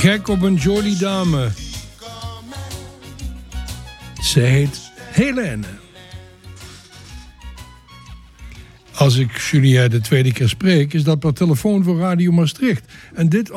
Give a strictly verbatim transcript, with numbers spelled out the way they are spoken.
Gek op een jolly dame. Ze heet Helene. Als ik Julia de tweede keer spreek, is dat per telefoon voor Radio Maastricht. En dit